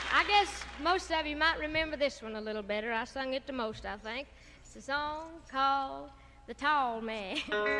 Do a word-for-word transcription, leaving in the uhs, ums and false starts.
I guess most of you might remember this one a little better. I sung it the most, I think. It's a song called The Tall Man.